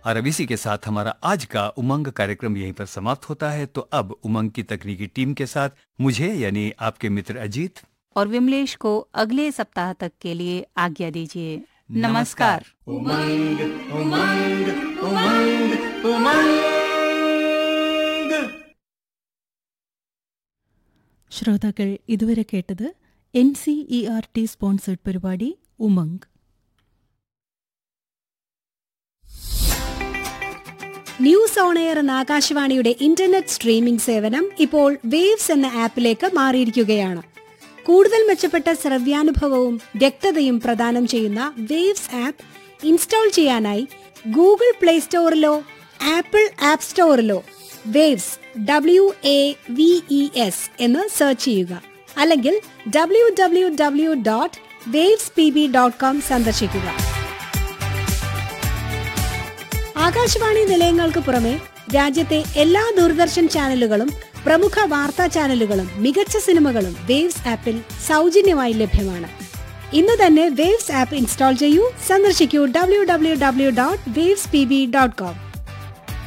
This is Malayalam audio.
और अब इसी के साथ हमारा आज का उमंग कार्यक्रम यहीं पर समाप्त होता है। तो अब उमंग की तकनीकी टीम के साथ मुझे यानी आपके मित्र अजीत और विमलेश को अगले सप्ताह तक के लिए आज्ञा दीजिए। नमस्कार। उमंग उमंग उमंग उमंग। ശ്രോതാക്കൾ ഇതുവരെ കേട്ടത് NCERT സ്പോൺസേഡ് പരിപാടി ഉമംഗ്. ന്യൂസ് ഓൺ എയർ എന്ന ആകാശവാണിയുടെ ഇന്റർനെറ്റ് സ്ട്രീമിംഗ് സേവനം ഇപ്പോൾ വേവ്സ് എന്ന ആപ്പിലേക്ക് മാറിയിരിക്കുകയാണ്. കൂടുതൽ മെച്ചപ്പെട്ട ശ്രവ്യാനുഭവവും വ്യക്തതയും പ്രദാനം ചെയ്യുന്ന വേവ്സ് ആപ്പ് ഇൻസ്റ്റാൾ ചെയ്യാനായി Google play സ്റ്റോറിലോ apple app സ്റ്റോറിലോ waves WAVES എന്ന് സെർച്ച് ചെയ്യുക. അല്ലെങ്കിൽ www.wavespb.com സന്ദർശിക്കുക. ആകാശവാണി നിലയങ്ങൾക്ക് പുറമെ രാജ്യത്തെ എല്ലാ ദൂരദർശൻ ചാനലുകളും പ്രമുഖ വാർത്താ ചാനലുകളും മികച്ച സിനിമകളും വേവ്സ് ആപ്പിൽ സൗജന്യമായി ലഭ്യമാണ്. ഇന്ന് തന്നെ വേവ്സ് ആപ്പ് ഇൻസ്റ്റാൾ ചെയ്യൂ. സന്ദർശിക്കൂ www.wavespb.com.